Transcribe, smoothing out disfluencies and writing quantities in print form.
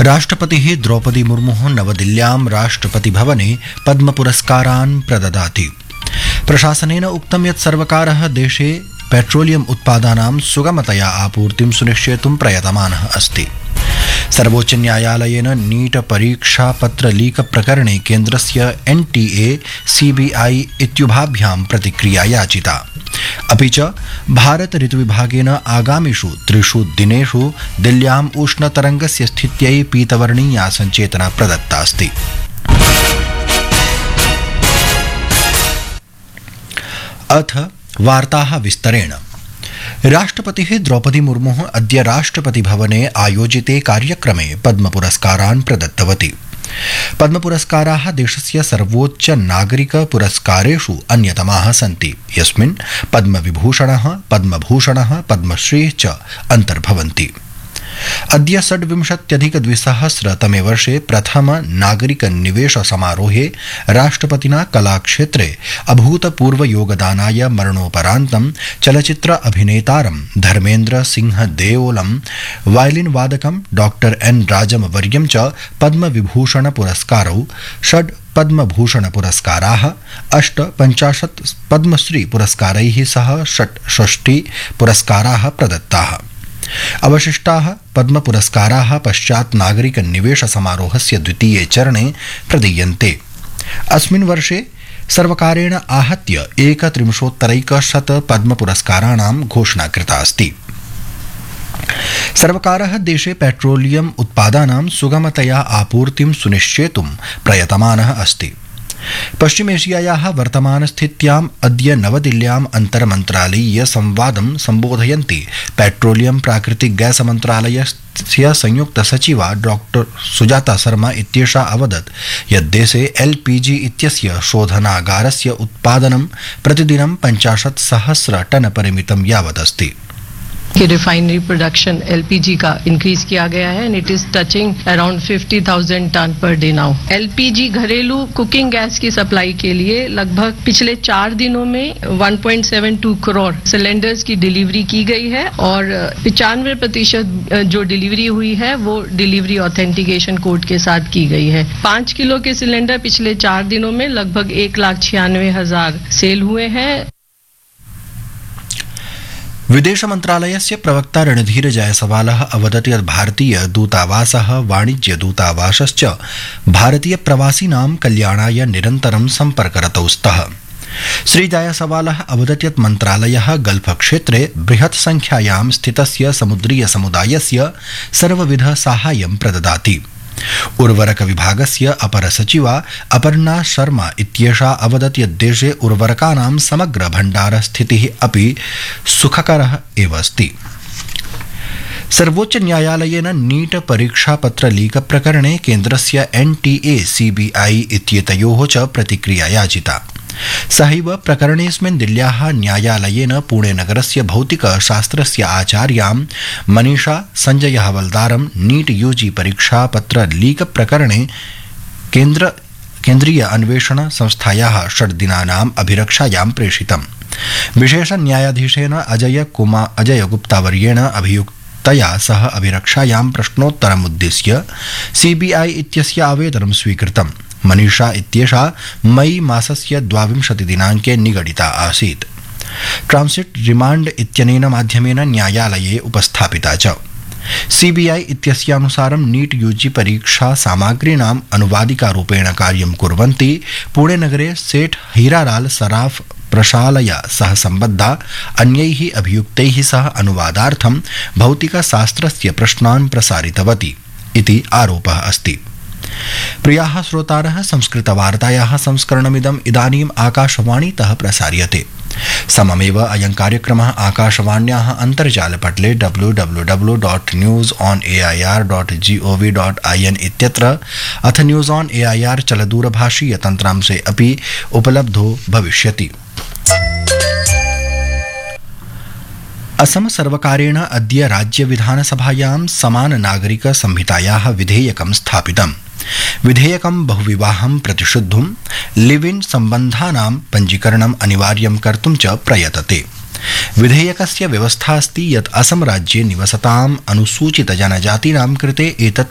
राष्ट्रपतिः द्रौपदी मुर्मुः नवदिल्ल्यां राष्ट्रपतिभवने पद्मपुरस्कारान् प्रददाति। प्रशासनेन उक्तं यत् सर्वकारः देशे पेट्रोलियम उत्पादानां सुगमतया आपूर्तिं सुनिश्चेतुं प्रयतमानः अस्ति। सर्वोच्च न्यायालयेन नीट परीक्षा पत्र लीक प्रकरणे केन्द्रस्य NTA CBI इत्युभाभ्यां प्रतिक्रिया याचिता। अपि च भारत ऋतुविभागेन आगामिषु 3 दिनेषु दिल्ल्याम् उष्णतरङ्गस्य स्थित्यै पीतवर्णीया सञ्चेतना प्रदत्ता अस्ति। अथ वार्ताः विस्तरेण। राष्ट्रपतिः द्रौपदी मुर्मुः अद्य राष्ट्रपतिभवने आयोजिते कार्यक्रमे पद्मपुरस्कारान् प्रदत्तवती। पद्मपुरस्काराः देशस्य सर्वोच्च नागरिक पुरस्कारेषु अन्यतमाः सन्ति, यस्मिन् पद्मविभूषणः, पद्मभूषणः, पद्मश्री च अन्तर्भवन्ति। अद्य 26,200 वर्षे प्रथम नागरिक निवेश समारोहे राष्ट्रपतिना कलाक्षेत्रे अभूतपूर्व योगदानाय मरणोपरान्तं चलचित्र अभिनेतारं Dharmendra Singh देओलं, violin वादकं doctor N राजमवर्यं च पद्मविभूषण पुरस्कारौ 6 पद्मभूषण पुरस्काराः, 58 पद्मश्री पुरस्कारैः सह 66 पुरस्काराः प्रदत्ताः। अवशिष्टाः पद्म पुरस्काराः पश्चात् नागरिक निवेश समारोहस्य द्वितीये चरणे प्रदीयन्ते। अस्मिन् वर्षे सर्वकारेण आहत्य 31 पद्म पुरस्काराणां घोषणा कृता अस्ति। सर्वकारः देशे पेट्रोलियम उत्पादानां सुगमतया आपूर्तिं सुनिश्चेतुं प्रयतमानः अस्ति। पश्चिमेशियायाः वर्तमानस्थित्याम् अद्य नवदिल्ल्याम् अन्तर्मन्त्रालयीय संवादं सम्बोधयन्ती पेट्रोलियम प्राकृतिक गैस मन्त्रालयस्य संयुक्त सचिवा डॉक्टर सुजाता शर्मा इत्येषा अवदत् यत् देशे LPG इत्यस्य शोधनागारस्य उत्पादनं प्रतिदिनं 50,000 टन परिमितं यावदस्ति। कि रिफाइनरी प्रोडक्शन LPG का इंक्रीज किया गया है and it is touching around 50,000 ton per day now. LPG घरेलू कुकिंग गैस की सप्लाई के लिए लगभग पिछले 4 दिनों में 1.72 करोड़ सिलेंडर्स की डिलीवरी की गई है और 95% जो डिलीवरी हुई है वो डिलीवरी ऑथेंटिकेशन कोड के साथ की गई है। 5 किलो के सिलेंडर पिछले 4 दिनों में लगभग 1,96,000 सेल हुए हैं। विदेश मन्त्रालयस्य प्रवक्ता रणधीर जायसवालः अवदत् यत् भारतीय दूतावासः, वाणिज्य दूतावासश्च भारतीय प्रवासिनां कल्याणाय निरन्तरं सम्पर्करतौ स्तः। श्री जायसवालः अवदत् यत् मन्त्रालयः गल्फ क्षेत्रे बृहत् संख्यायां स्थितस्य समुद्रीय समुदायस्य सर्वविध साहाय्यं प्रददाति। उर्वरक विभागस्य अपर सचिवा अपर्णा शर्मा इत्येषा अवदत् यत् देशे उर्वरकानां समग्र भण्डार स्थितिः अपि सुखकरः एव अस्ति। सर्वोच्च न्यायालयेन नीट परीक्षा पत्र लीक प्रकरणे केन्द्रस्य NTA CBI इत्येतयोः च प्रतिक्रिया याचिता। सहैव प्रकरणेऽस्मिन् दिल्ल्याः न्यायालयेन पुणे नगरस्य भौतिकशास्त्रस्य आचार्यां मनीषा संजय हवलदारं नीट UG परीक्षा पत्र लीक प्रकरणे केन्द्रीय अन्वेषण संस्थायाः 6 दिनानाम् अभिरक्षायां प्रेषितम्। विशेष न्यायाधीशेन अजय गुप्तावर्येण अभियुक्तया सह अभिरक्षायां प्रश्नोत्तरमुद्दिश्य CBI इत्यस्य आवेदनं स्वीकृतम्। मनीषा इत्येषा मई मासस्य 22 दिनाङ्के निगडिता आसीत्। ट्रांसिट रिमांड इत्यनेन माध्यमेन न्यायालये उपस्थापिता च। CBI इत्यस्यानुसारं नीट UG परीक्षा सामग्रीणाम् अनुवादिकारूपेण कार्यं कुर्वन्ती पुणे नगरे सेठ हीरालाल सराफ प्रशालया सह सम्बद्धा अन्यैः अभियुक्तैः सह अनुवादार्थं भौतिकशास्त्रस्य प्रश्नान् प्रसारितवती इति आरोपः अस्ति। प्रियाः श्रोतारः, संस्कृतवार्तायाः संस्करणमिदम् इदानीम् आकाशवाणीतः प्रसार्यते। सममेव अयं कार्यक्रमः आकाशवाण्याः अन्तर्जालपटले www.newsonair.gov.in इत्यत्र अथ न्यूज़ ऑन AIR चलदूरभाषीय तन्त्रांशे अपि उपलब्धो भविष्यति। असम सर्वकारेण अद्य राज्य विधानसभायां समान नागरिक संहितायाः विधेयकं स्थापितम्। विधेयकं बहुविवाहं प्रतिषिद्धुं लिव इन सम्बन्धानां पञ्जीकरणम् अनिवार्यं कर्तुं च प्रयतते। विधेयकस्य व्यवस्था अस्ति यत् असम राज्ये निवसताम् अनुसूचित जनजातीनां कृते एतत्